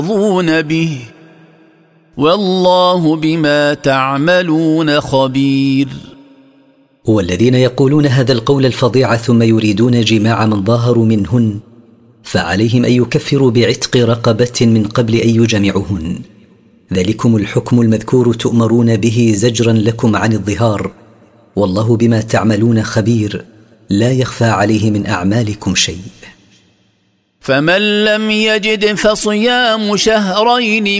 ترضون به والله بما تعملون خبير. والذين يقولون هذا القول الفظيع ثم يريدون جماع من ظاهروا منهن فعليهم أن يكفروا بعتق رقبة من قبل أن يجمعوهن، ذلكم الحكم المذكور تؤمرون به زجرا لكم عن الظهار، والله بما تعملون خبير، لا يخفى عليه من أعمالكم شيء. فمن لم يجد فصيام شهرين